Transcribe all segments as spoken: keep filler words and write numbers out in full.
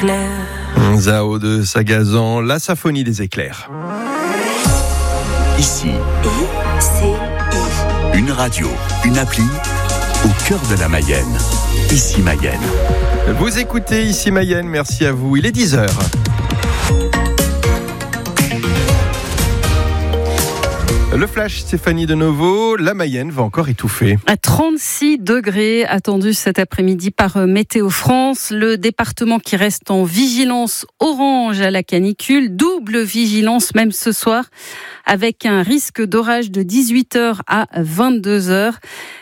éclairs. Zao de Sagazan, la symphonie des éclairs. Ici, I C I. une radio, une appli, au cœur de la Mayenne. Ici Mayenne. Vous écoutez Ici Mayenne, merci à vous. Il est dix heures. Le flash, Stéphanie de Novo, la Mayenne va encore étouffer. À trente-six degrés attendus cet après-midi par Météo France. Le département qui reste en vigilance orange à la canicule, double vigilance même ce soir, avec un risque d'orage de dix-huit heures à vingt-deux heures.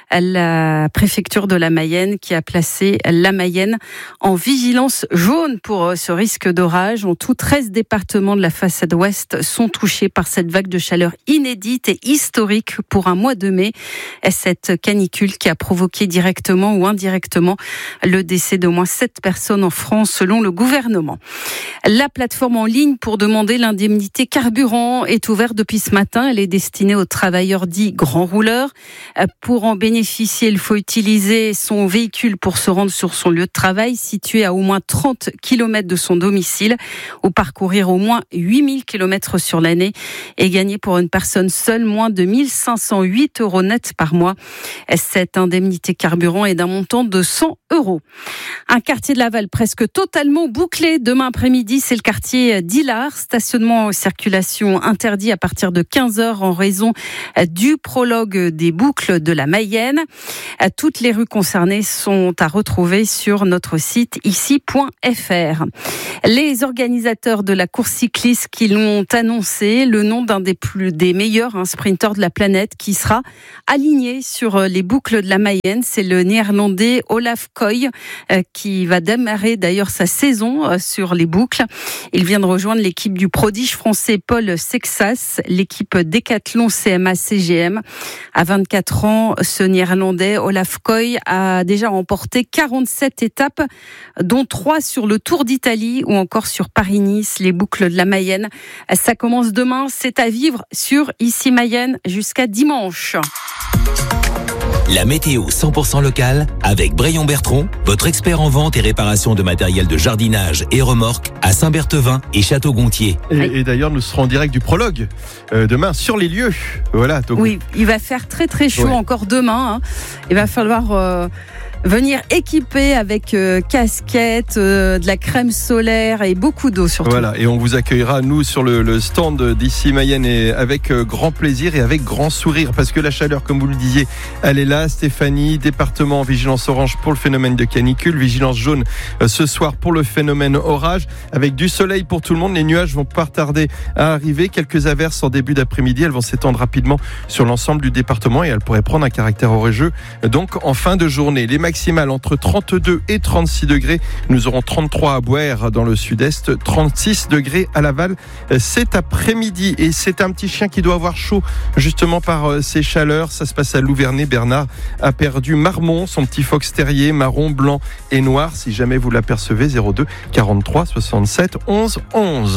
La préfecture de la Mayenne qui a placé la Mayenne en vigilance jaune pour ce risque d'orage. En tout, treize départements de la façade ouest sont touchés par cette vague de chaleur inédite et historique pour un mois de mai. Cette canicule qui a provoqué directement ou indirectement le décès d'au moins sept personnes en France selon le gouvernement. La plateforme en ligne pour demander l'indemnité carburant est ouverte depuis ce matin. Elle est destinée aux travailleurs dits grands rouleurs. Pour en bénéficier, il faut utiliser son véhicule pour se rendre sur son lieu de travail situé à au moins trente kilomètres de son domicile ou parcourir au moins huit mille kilomètres sur l'année et gagner pour une personne seule moins de mille cinq cent huit euros net par mois. Cette indemnité carburant est d'un montant de cent euros. Un quartier de Laval presque totalement bouclé demain après-midi, c'est le quartier d'Illard. Stationnement et circulation interdit à partir de quinze heures en raison du prologue des boucles de la Mayenne. Toutes les rues concernées sont à retrouver sur notre site ici point f r. Les organisateurs de la course cycliste qui l'ont annoncé, le nom d'un des plus des meilleurs hein, sprinteurs de la planète qui sera aligné sur les boucles de la Mayenne, c'est le néerlandais Olaf Koy euh, qui va démarrer d'ailleurs sa saison euh, sur les boucles. Il vient de rejoindre l'équipe du prodige français Paul Sexas, l'équipe Décathlon C M A C G M. À vingt-quatre ans, ce néerlandais Olaf Koy a déjà remporté quarante-sept étapes, dont trois sur le Tour d'Italie ou encore sur Paris-Nice, les boucles de la Mayenne. Ça commence demain, c'est à vivre sur Ici Mayenne jusqu'à dimanche. La météo cent pour cent locale avec Braillon Bertrand, votre expert en vente et réparation de matériel de jardinage et remorques à Saint-Berthevin et Château-Gontier. Et, et d'ailleurs, nous serons en direct du prologue euh, demain sur les lieux. Voilà. Donc... Oui, il va faire très très chaud ouais. encore demain. Hein. Il va falloir... Euh... venir équipé avec euh, casquette, euh, de la crème solaire et beaucoup d'eau surtout. Voilà, et on vous accueillera, nous, sur le, le stand d'Ici Mayenne et avec euh, grand plaisir et avec grand sourire, parce que la chaleur, comme vous le disiez, elle est là. Stéphanie, département en vigilance orange pour le phénomène de canicule, vigilance jaune euh, ce soir pour le phénomène orage, avec du soleil pour tout le monde. Les nuages vont pas tarder à arriver. Quelques averses en début d'après-midi, elles vont s'étendre rapidement sur l'ensemble du département et elles pourraient prendre un caractère orageux, donc en fin de journée. Les maximale entre trente-deux et trente-six degrés. Nous aurons trente-trois à Bouers dans le sud-est, trente-six degrés à Laval cet après-midi. Et c'est un petit chien qui doit avoir chaud justement par ces chaleurs. Ça se passe à Louvernay. Bernard a perdu Marmont, son petit fox terrier marron, blanc et noir. Si jamais vous l'apercevez, zéro deux quarante-trois soixante-sept onze onze.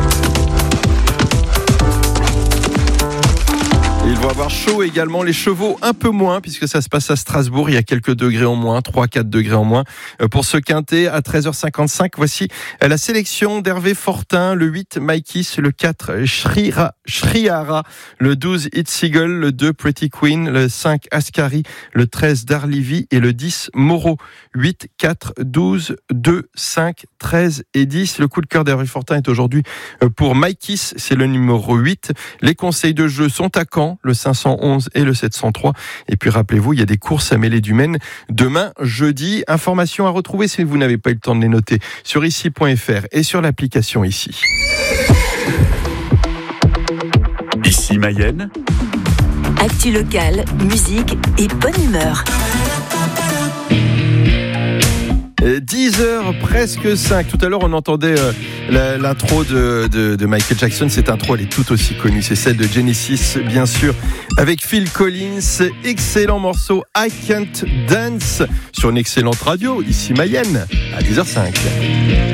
Ils vont avoir chaud également, les chevaux un peu moins, puisque ça se passe à Strasbourg, il y a quelques degrés en moins, trois à quatre degrés en moins. Pour ce quintet, à treize heures cinquante-cinq, voici la sélection d'Hervé Fortin, le huit Maikis, le quatre Shrira, Shrihara, le douze It's Eagle, le deux Pretty Queen, le cinq Ascari, le treize Darlivy et le dix Moreau. huit, quatre, douze, deux, cinq, treize et dix. Le coup de cœur d'Hervé Fortin est aujourd'hui pour Maikis, c'est le numéro huit. Les conseils de jeu sont à Caen, le cinq cent onze et le sept cent trois. Et puis rappelez-vous, il y a des courses à Mêlée du Maine demain, jeudi. Informations à retrouver si vous n'avez pas eu le temps de les noter sur ici point f r et sur l'application Ici. Ici Mayenne. Actu locale, musique et bonne humeur. dix heures, presque cinq. Tout à l'heure, on entendait euh, la, l'intro de, de, de Michael Jackson. Cette intro, elle est tout aussi connue. C'est celle de Genesis, bien sûr, avec Phil Collins. Excellent morceau, I Can't Dance, sur une excellente radio, Ici Mayenne, à dix heures cinq.